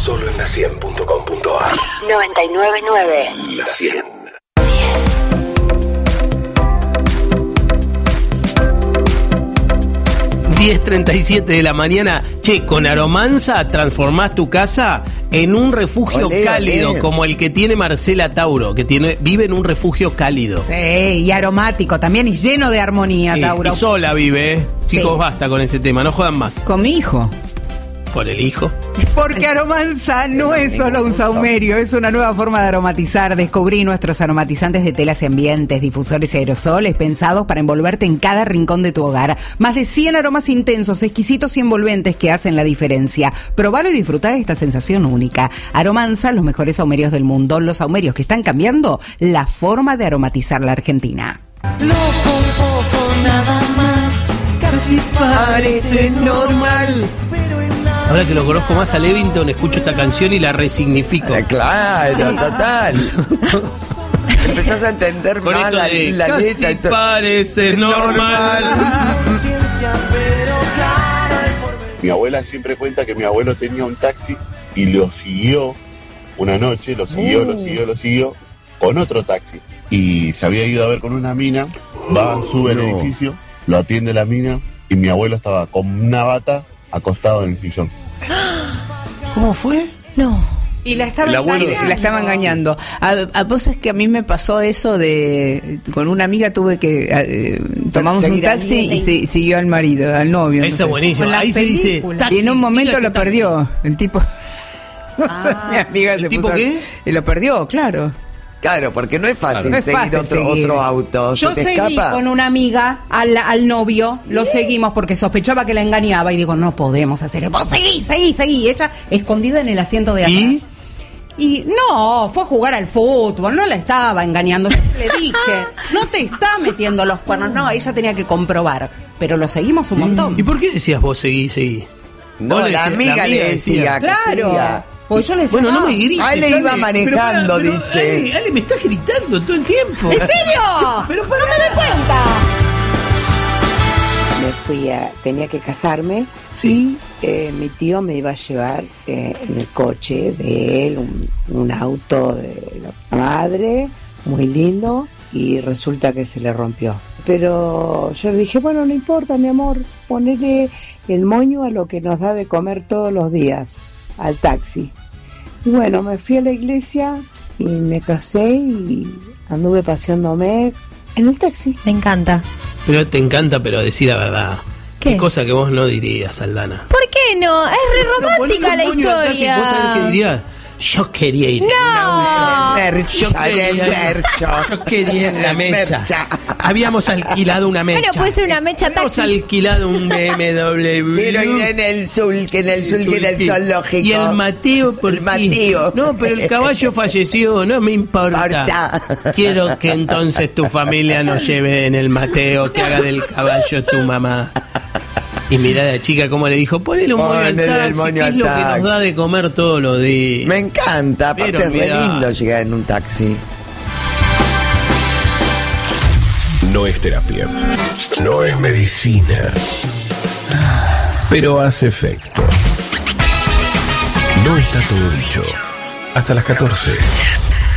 Solo en la100.com.ar. 99.9. La 100. 10:37 de la mañana. Che, con Aromanza transformás tu casa en un refugio cálido, como el que tiene Marcela Tauro, que vive en un refugio cálido. Sí, y aromático también, y lleno de armonía, Sí, Tauro. y sola vive, ¿eh? Chicos, Sí. basta con ese tema, no jodan más. Con mi hijo. ¿Con el hijo? Porque Aromanza no es solo un saumerio, es una nueva forma de aromatizar. Descubrí nuestros aromatizantes de telas y ambientes, difusores y aerosoles pensados para envolverte en cada rincón de tu hogar. Más de 100 aromas intensos, exquisitos y envolventes que hacen la diferencia. Probalo y disfruta de esta sensación única. Aromanza, los mejores saumerios del mundo, los saumerios que están cambiando la forma de aromatizar la Argentina. No compoco nada más, casi pareces normal. Ahora que lo conozco más a Levington, escucho esta canción y la resignifico. Claro, total. Empezás a entender Con más esto la de letra. casi parece normal. Mi abuela siempre cuenta que mi abuelo tenía un taxi y lo siguió una noche, lo siguió con otro taxi. Y se había ido a ver con una mina, sube al edificio, lo atiende la mina y mi abuelo estaba con una bata acostado en el sillón. ¿Cómo fue? No. Y la estaba engañando. La estaba engañando. A vos es que a mí me pasó eso de... Con una amiga tuve que... tomamos un taxi y siguió al marido, al novio. Esa no sé. es buenísima. Con la Ahí se dice película. taxi, Y en un momento siga ese lo taxi. perdió. El tipo... mi amiga ¿el se tipo puso- qué? Y lo perdió, claro. Claro, porque no es fácil No es seguir fácil seguir. otro auto. Yo ¿Se te seguí escapa? con una amiga al novio, lo seguimos porque sospechaba que la engañaba y digo, no podemos hacer eso. Vos seguí. Ella escondida en el asiento de atrás. Y no, fue a jugar al fútbol, no la estaba engañando. Yo le dije, no te está metiendo los cuernos. No, ella tenía que comprobar. Pero lo seguimos un montón. ¿Y por qué decías vos seguí? No, Vos le la decías- amiga le decía que Claro. seguía. Pues yo le decía, Bueno, no me grites. Ale iba manejando, pero dice. Ale me está gritando todo el tiempo. ¿En serio? Pero no me doy cuenta. Tenía que casarme y mi tío me iba a llevar en el coche de él, un auto de la madre, muy lindo, y resulta que se le rompió. Pero yo le dije, bueno, no importa, mi amor, ponele el moño a lo que nos da de comer todos los días, al taxi. Y bueno, me fui a la iglesia y me casé y anduve paseándome en el taxi. Me encanta. Pero te encanta, pero decir la verdad. ¿Qué? Qué cosa que vos no dirías, Aldana. ¿Por qué no? Es re romántica la ¿Vos sabés qué historia. dirías? Yo quería ir No. Mercho, Yo quería en la mecha. Habíamos alquilado una mecha. Bueno, puede ser una mecha Habíamos taxi. alquilado un BMW. Pero ir en el Sul, que en el zoológico. Y el Mateo, ¿por El qué? Mateo. No, pero el caballo falleció, no me importa. Quiero que entonces tu familia nos lleve en el Mateo, que haga del caballo tu mamá. Y mirá a la chica cómo le dijo, ponele un moño al Ponele el taxi, moño que es al lo que taxi. nos da de comer todos los días. Me encanta, aparte Pero es re mirá. lindo llegar en un taxi. No es terapia. No es medicina. Pero hace efecto. No está todo dicho. Hasta las 14.